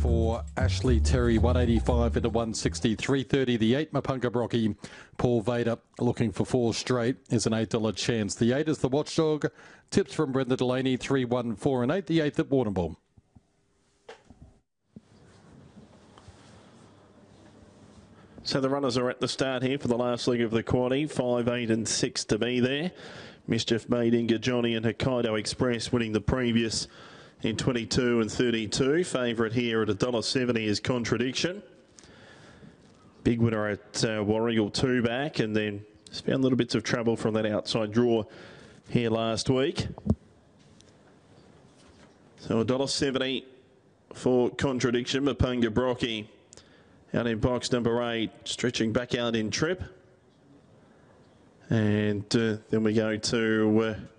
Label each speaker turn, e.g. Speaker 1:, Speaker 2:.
Speaker 1: for Ashley Terry, 185 into 160, 330. The 8 Mapunga Brocky, Paul Vader, looking for 4 straight, is an $8 chance. The 8 is the Watchdog. Tips from Brenda Delaney, 3, 1, 4 and 8. The 8th at Warrnambool.
Speaker 2: So the runners are at the start here for the last leg of the quaddie. 5, 8 and 6 to be there. Mischief Made, Inga Johnny and Hokkaido Express winning the previous in 22 and 32. Favourite here at $1.70 is Contradiction. Big winner at Warrnambool 2 back, and then just found little bits of trouble from that outside draw here last week. So $1.70 for Contradiction. Mapunga Brocky out in box number 8, stretching back out in trip. And then we go to